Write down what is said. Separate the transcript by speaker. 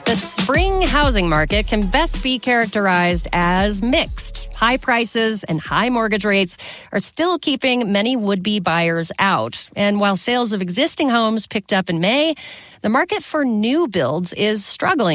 Speaker 1: The spring housing market can best be characterized as mixed. High prices and high mortgage rates are still keeping many would-be buyers out. And while sales of existing homes picked up in May, the market for new builds is struggling.